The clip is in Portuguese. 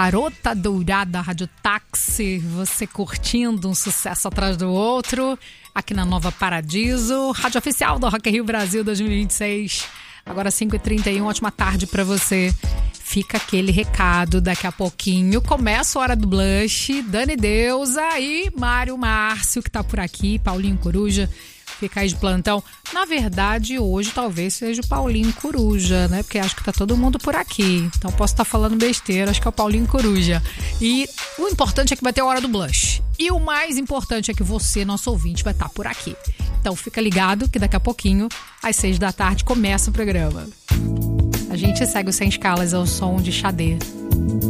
Garota Dourada, Rádio Táxi, você curtindo um sucesso atrás do outro, aqui na Nova Paradiso, rádio oficial do Rock in Rio Brasil 2026, agora 5h31, ótima tarde pra você. Fica aquele recado, daqui a pouquinho começa a Hora do Blush, Dani Deusa e Mário Márcio, que tá por aqui, Paulinho Coruja, fica aí de plantão. Na verdade, hoje talvez seja o Paulinho Coruja, né? Porque acho que tá todo mundo por aqui. Então posso estar falando besteira, acho que é o Paulinho Coruja. E o importante é que vai ter a Hora do Blush. E o mais importante é que você, nosso ouvinte, vai estar por aqui. Então fica ligado que daqui a pouquinho, às 6 da tarde, começa o programa. A gente segue o Sem Escalas ao som de Xadê.